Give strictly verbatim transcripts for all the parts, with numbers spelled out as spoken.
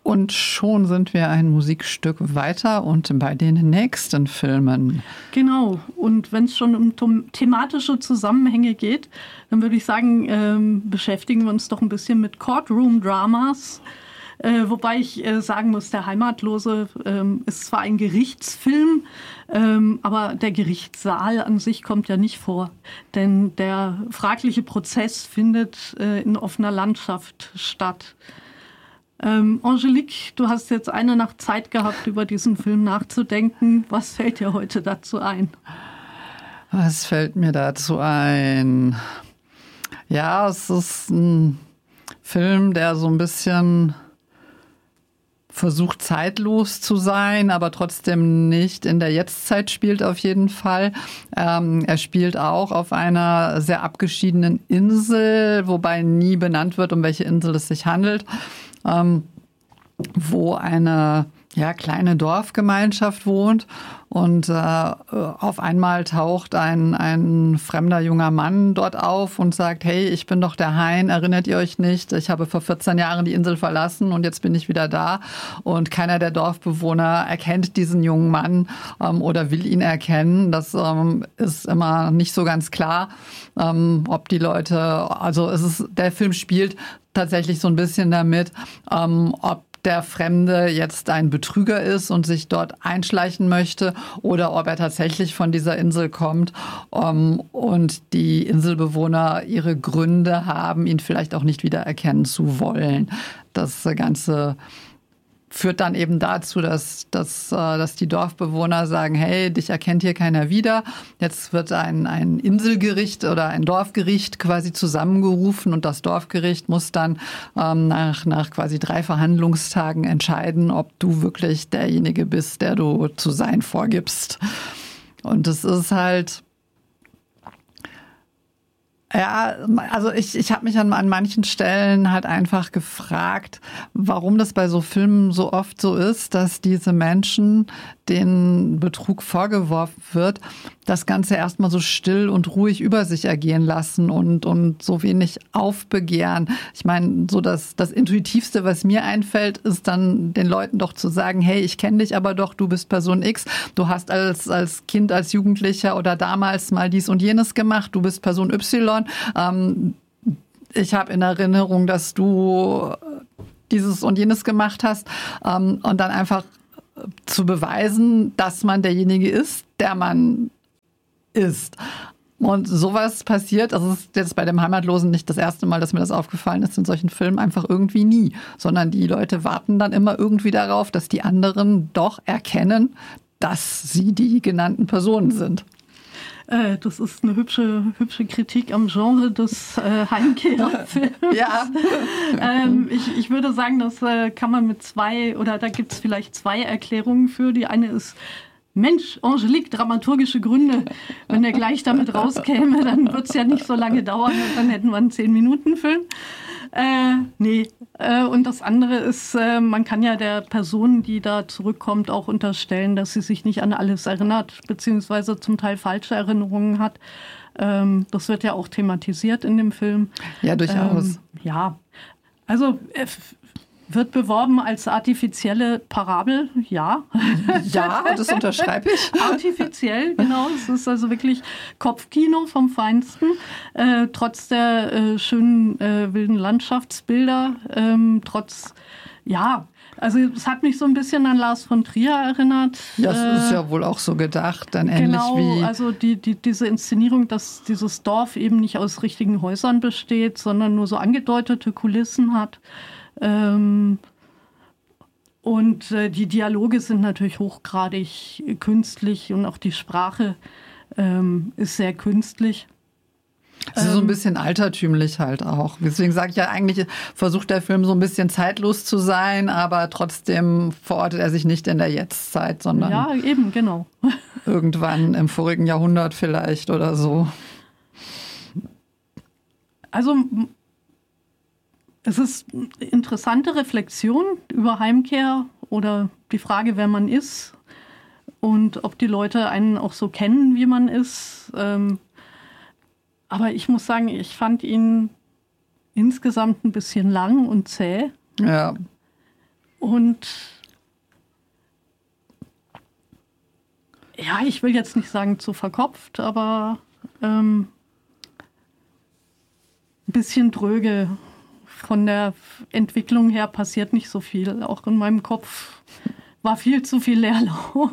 Und schon sind wir ein Musikstück weiter und bei den nächsten Filmen. Genau. Und wenn es schon um thematische Zusammenhänge geht, dann würde ich sagen, ähm, beschäftigen wir uns doch ein bisschen mit Courtroom-Dramas. Äh, wobei ich äh, sagen muss, der Heimatlose ähm, ist zwar ein Gerichtsfilm, ähm, aber der Gerichtssaal an sich kommt ja nicht vor. Denn der fragliche Prozess findet äh, in offener Landschaft statt. Ähm, Angelique, du hast jetzt eine Nacht Zeit gehabt, über diesen Film nachzudenken. Was fällt dir heute dazu ein? Was fällt mir dazu ein? Ja, es ist ein Film, der so ein bisschen versucht zeitlos zu sein, aber trotzdem nicht in der Jetztzeit spielt auf jeden Fall. Ähm, er spielt auch auf einer sehr abgeschiedenen Insel, wobei nie benannt wird, um welche Insel es sich handelt, ähm, wo eine ja, kleine Dorfgemeinschaft wohnt und äh, auf einmal taucht ein, ein fremder junger Mann dort auf und sagt, hey, ich bin doch der Hein, erinnert ihr euch nicht? Ich habe vor vierzehn Jahren die Insel verlassen und jetzt bin ich wieder da. Und keiner der Dorfbewohner erkennt diesen jungen Mann ähm, oder will ihn erkennen. Das ähm, ist immer nicht so ganz klar, ähm, ob die Leute, also es ist, der Film spielt tatsächlich so ein bisschen damit, ähm, ob der Fremde jetzt ein Betrüger ist und sich dort einschleichen möchte oder ob er tatsächlich von dieser Insel kommt um, und die Inselbewohner ihre Gründe haben, ihn vielleicht auch nicht wiedererkennen zu wollen. Das Ganze führt dann eben dazu, dass, dass, dass die Dorfbewohner sagen, hey, dich erkennt hier keiner wieder. Jetzt wird ein, ein Inselgericht oder ein Dorfgericht quasi zusammengerufen und das Dorfgericht muss dann ähm, nach, nach quasi drei Verhandlungstagen entscheiden, ob du wirklich derjenige bist, der du zu sein vorgibst. Und es ist halt... Ja, also ich, ich habe mich an, an manchen Stellen halt einfach gefragt, warum das bei so Filmen so oft so ist, dass diese Menschen, denen Betrug vorgeworfen wird, das Ganze erstmal so still und ruhig über sich ergehen lassen und, und so wenig aufbegehren. Ich meine, so das, das Intuitivste, was mir einfällt, ist dann den Leuten doch zu sagen, hey, ich kenne dich aber doch, du bist Person X, du hast als, als Kind, als Jugendlicher oder damals mal dies und jenes gemacht, du bist Person Y. Ähm, ich habe in Erinnerung, dass du dieses und jenes gemacht hast ähm, und dann einfach zu beweisen, dass man derjenige ist, der man ist. Und sowas passiert, also es ist jetzt bei dem Heimatlosen nicht das erste Mal, dass mir das aufgefallen ist in solchen Filmen, einfach irgendwie nie. Sondern die Leute warten dann immer irgendwie darauf, dass die anderen doch erkennen, dass sie die genannten Personen sind. Das ist eine hübsche, hübsche Kritik am Genre des äh, Heimkehrfilms. Ja. ähm, ich, ich würde sagen, das äh, kann man mit zwei, oder da gibt es vielleicht zwei Erklärungen für. Die eine ist, Mensch, Angelique, dramaturgische Gründe. Wenn er gleich damit rauskäme, dann wird es ja nicht so lange dauern und dann hätten wir einen zehn-Minuten-Film. Äh, nee. Äh, und das andere ist, äh, man kann ja der Person, die da zurückkommt, auch unterstellen, dass sie sich nicht an alles erinnert, beziehungsweise zum Teil falsche Erinnerungen hat. Ähm, das wird ja auch thematisiert in dem Film. Ja, durchaus. Ähm, ja, also äh, wird beworben als artifizielle Parabel, ja. Ja, das unterschreibe ich. Artifiziell, genau. Es ist also wirklich Kopfkino vom Feinsten. Äh, trotz der äh, schönen äh, wilden Landschaftsbilder, ähm, trotz, ja, also es hat mich so ein bisschen an Lars von Trier erinnert. Ja, das ist ja wohl auch so gedacht, dann ähnlich genau, wie... Genau, also die, die, diese Inszenierung, dass dieses Dorf eben nicht aus richtigen Häusern besteht, sondern nur so angedeutete Kulissen hat. Ähm, und äh, die Dialoge sind natürlich hochgradig künstlich und auch die Sprache ähm, ist sehr künstlich. Es ist so ein bisschen altertümlich halt auch. Deswegen sage ich ja, eigentlich versucht der Film so ein bisschen zeitlos zu sein, aber trotzdem verortet er sich nicht in der Jetztzeit, sondern ja, eben, genau. irgendwann im vorigen Jahrhundert vielleicht oder so. Also es ist eine interessante Reflexion über Heimkehr oder die Frage, wer man ist und ob die Leute einen auch so kennen, wie man ist. Aber ich muss sagen, ich fand ihn insgesamt ein bisschen lang und zäh. Ja. Und ja, ich will jetzt nicht sagen zu verkopft, aber ähm, ein bisschen dröge. Von der Entwicklung her passiert nicht so viel. Auch in meinem Kopf war viel zu viel Leerlauf.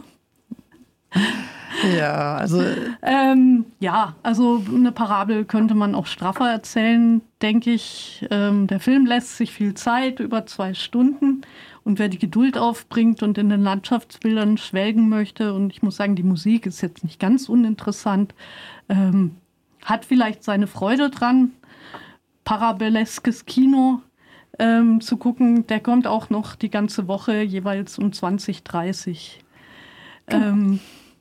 Ja, also ähm, ja, also eine Parabel könnte man auch straffer erzählen, denke ich. Ähm, der Film lässt sich viel Zeit, über zwei Stunden. Und wer die Geduld aufbringt und in den Landschaftsbildern schwelgen möchte, und ich muss sagen, die Musik ist jetzt nicht ganz uninteressant, ähm, hat vielleicht seine Freude dran, parabelleskes Kino ähm, zu gucken. Der kommt auch noch die ganze Woche, jeweils um zwanzig, dreißig. Ähm,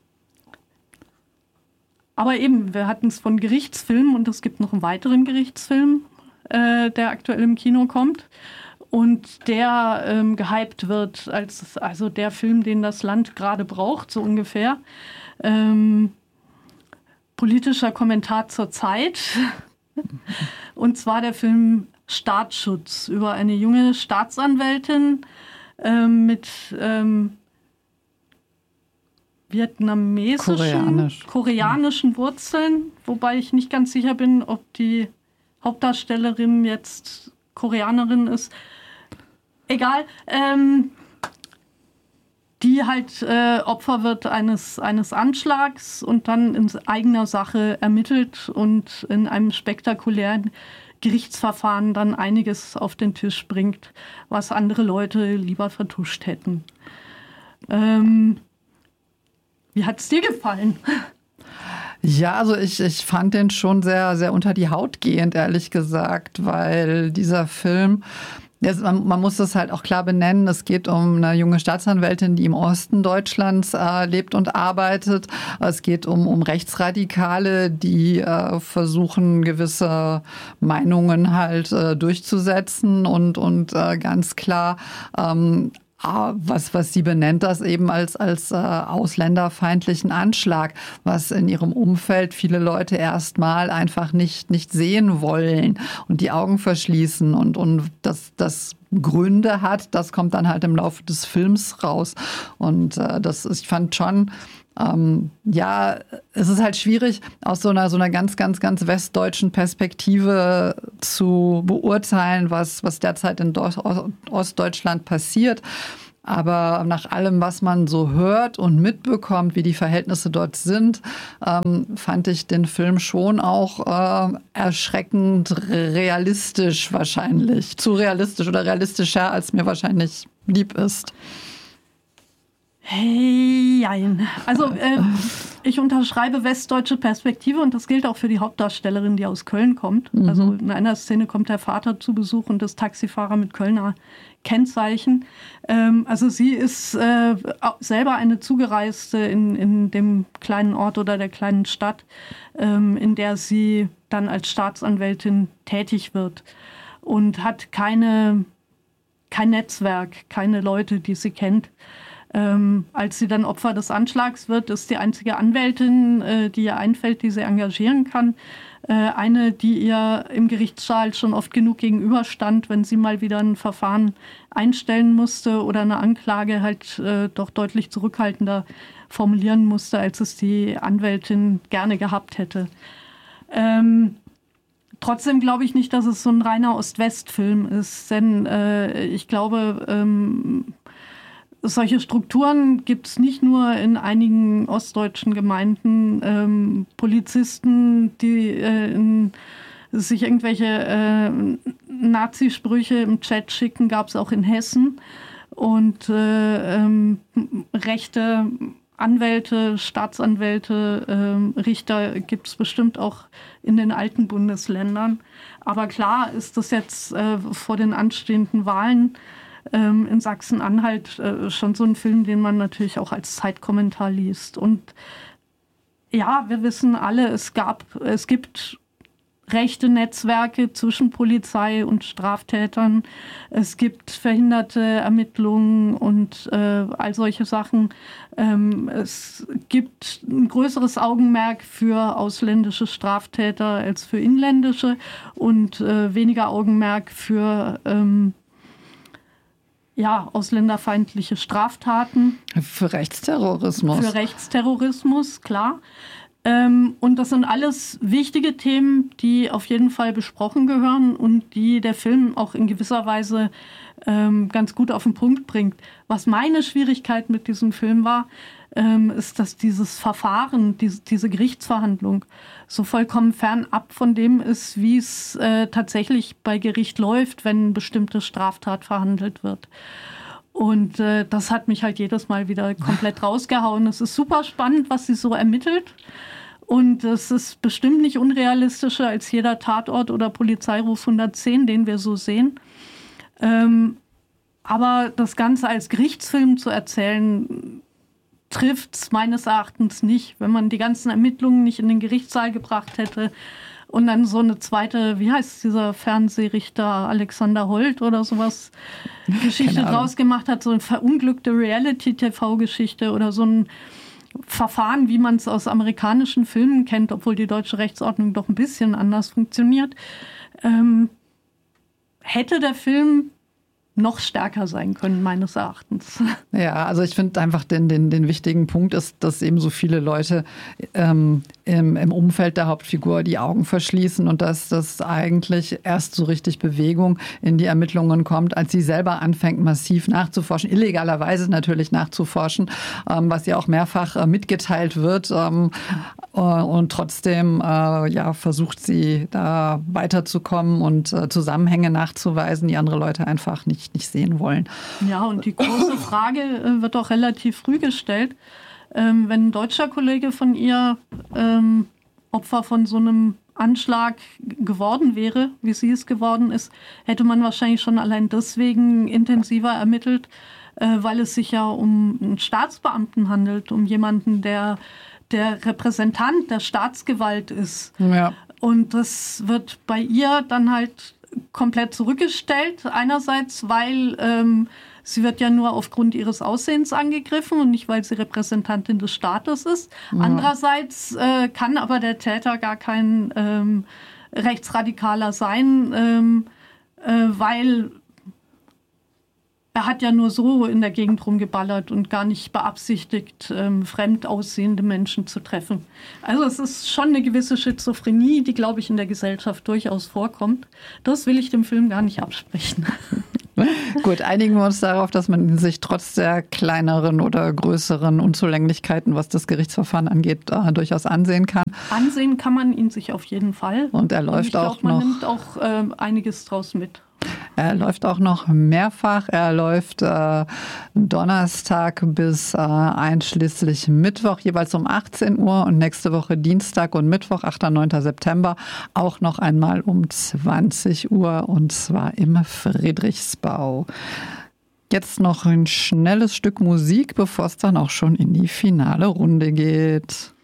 aber eben, wir hatten es von Gerichtsfilmen und es gibt noch einen weiteren Gerichtsfilm, äh, der aktuell im Kino kommt und der ähm, gehypt wird als also der Film, den das Land gerade braucht, so ungefähr. Ähm, politischer Kommentar zur Zeit. Und zwar der Film Staatsschutz über eine junge Staatsanwältin ähm, mit ähm, vietnamesischen, Koreanisch. koreanischen Wurzeln, wobei ich nicht ganz sicher bin, ob die Hauptdarstellerin jetzt Koreanerin ist. Egal. Ähm, die halt äh, Opfer wird eines, eines Anschlags und dann in eigener Sache ermittelt und in einem spektakulären Gerichtsverfahren dann einiges auf den Tisch bringt, was andere Leute lieber vertuscht hätten. Ähm, wie hat es dir gefallen? Ja, also ich, ich fand den schon sehr, sehr unter die Haut gehend, ehrlich gesagt, weil dieser Film... Das, man, man muss das halt auch klar benennen. Es geht um eine junge Staatsanwältin, die im Osten Deutschlands äh, lebt und arbeitet. Es geht um, um Rechtsradikale, die äh, versuchen, gewisse Meinungen halt äh, durchzusetzen und, und äh, ganz klar ähm, Was, was sie benennt, das eben als, als äh, ausländerfeindlichen Anschlag, was in ihrem Umfeld viele Leute erstmal einfach nicht, nicht sehen wollen und die Augen verschließen und, und das, das Gründe hat, das kommt dann halt im Laufe des Films raus. Und äh, das ist, ich fand schon, Ähm, ja, es ist halt schwierig, aus so einer, so einer ganz, ganz, ganz westdeutschen Perspektive zu beurteilen, was, was derzeit in Ostdeutschland passiert. Aber nach allem, was man so hört und mitbekommt, wie die Verhältnisse dort sind, ähm, fand ich den Film schon auch äh, erschreckend realistisch wahrscheinlich. Zu realistisch oder realistischer, als mir wahrscheinlich lieb ist. Hey, nein. Also äh, ich unterschreibe westdeutsche Perspektive und das gilt auch für die Hauptdarstellerin, die aus Köln kommt. Mhm. Also in einer Szene kommt der Vater zu Besuch und ist Taxifahrer mit Kölner Kennzeichen. Ähm, also sie ist äh, selber eine Zugereiste in, in dem kleinen Ort oder der kleinen Stadt, ähm, in der sie dann als Staatsanwältin tätig wird und hat keine, kein Netzwerk, keine Leute, die sie kennt. Ähm, als sie dann Opfer des Anschlags wird, ist die einzige Anwältin, äh, die ihr einfällt, die sie engagieren kann. Äh, eine, die ihr im Gerichtssaal schon oft genug gegenüberstand, wenn sie mal wieder ein Verfahren einstellen musste oder eine Anklage halt äh, doch deutlich zurückhaltender formulieren musste, als es die Anwältin gerne gehabt hätte. Ähm, trotzdem glaube ich nicht, dass es so ein reiner Ost-West-Film ist, denn äh, ich glaube... Ähm, Solche Strukturen gibt es nicht nur in einigen ostdeutschen Gemeinden. Ähm, Polizisten, die äh, in, sich irgendwelche äh, Nazisprüche im Chat schicken, gab es auch in Hessen. Und äh, ähm, rechte Anwälte, Staatsanwälte, äh, Richter gibt es bestimmt auch in den alten Bundesländern. Aber klar ist das jetzt äh, vor den anstehenden Wahlen in Sachsen-Anhalt äh, schon so ein Film, den man natürlich auch als Zeitkommentar liest. Und ja, wir wissen alle, es gab, es gibt rechte Netzwerke zwischen Polizei und Straftätern. Es gibt verhinderte Ermittlungen und äh, all solche Sachen. Ähm, es gibt ein größeres Augenmerk für ausländische Straftäter als für inländische und äh, weniger Augenmerk für ähm, ja, ausländerfeindliche Straftaten. Für Rechtsterrorismus. Für Rechtsterrorismus, klar. Ähm, und das sind alles wichtige Themen, die auf jeden Fall besprochen gehören und die der Film auch in gewisser Weise ähm, ganz gut auf den Punkt bringt. Was meine Schwierigkeit mit diesem Film war, ähm, ist, dass dieses Verfahren, diese, diese Gerichtsverhandlung so vollkommen fernab von dem ist, wie es äh, tatsächlich bei Gericht läuft, wenn bestimmte Straftat verhandelt wird. Und äh, das hat mich halt jedes Mal wieder komplett rausgehauen. Es ist super spannend, was sie so ermittelt. Und es ist bestimmt nicht unrealistischer als jeder Tatort oder Polizeiruf hundertzehn, den wir so sehen. Ähm, aber das Ganze als Gerichtsfilm zu erzählen, trifft es meines Erachtens nicht. Wenn man die ganzen Ermittlungen nicht in den Gerichtssaal gebracht hätte und dann so eine zweite, wie heißt dieser Fernsehrichter, Alexander Holt oder sowas, Geschichte draus gemacht hat, so eine verunglückte Reality-T V-Geschichte oder so ein Verfahren, wie man es aus amerikanischen Filmen kennt, obwohl die deutsche Rechtsordnung doch ein bisschen anders funktioniert, ähm, hätte der Film noch stärker sein können, meines Erachtens. Ja, also ich finde einfach den, den, den wichtigen Punkt ist, dass eben so viele Leute ähm, im, im Umfeld der Hauptfigur die Augen verschließen und dass das eigentlich erst so richtig Bewegung in die Ermittlungen kommt, als sie selber anfängt, massiv nachzuforschen, illegalerweise natürlich nachzuforschen, ähm, was ja auch mehrfach äh, mitgeteilt wird. Ähm, äh, und trotzdem äh, ja, versucht sie da weiterzukommen und äh, Zusammenhänge nachzuweisen, die andere Leute einfach nicht nicht sehen wollen. Ja, und die große Frage äh, wird auch relativ früh gestellt. Ähm, wenn ein deutscher Kollege von ihr ähm, Opfer von so einem Anschlag geworden wäre, wie sie es geworden ist, hätte man wahrscheinlich schon allein deswegen intensiver ermittelt, äh, weil es sich ja um einen Staatsbeamten handelt, um jemanden, der der Repräsentant der Staatsgewalt ist. Ja. Und das wird bei ihr dann halt komplett zurückgestellt. Einerseits, weil ähm, sie wird ja nur aufgrund ihres Aussehens angegriffen und nicht, weil sie Repräsentantin des Staates ist. Ja. Andererseits äh, kann aber der Täter gar kein ähm, Rechtsradikaler sein, ähm, äh, weil er hat ja nur so in der Gegend rumgeballert und gar nicht beabsichtigt, ähm, fremd aussehende Menschen zu treffen. Also es ist schon eine gewisse Schizophrenie, die, glaube ich, in der Gesellschaft durchaus vorkommt. Das will ich dem Film gar nicht absprechen. Gut, einigen wir uns darauf, dass man sich trotz der kleineren oder größeren Unzulänglichkeiten, was das Gerichtsverfahren angeht, äh, durchaus ansehen kann. Ansehen kann man ihn sich auf jeden Fall. Und er läuft Und ich glaub, auch noch. Man nimmt auch äh, einiges draus mit. Er läuft auch noch mehrfach. Er läuft äh, Donnerstag bis äh, einschließlich Mittwoch, jeweils um achtzehn Uhr und nächste Woche Dienstag und Mittwoch, achter und neunter September, auch noch einmal um zwanzig Uhr und zwar im Friedrichsbau. Jetzt noch ein schnelles Stück Musik, bevor es dann auch schon in die finale Runde geht.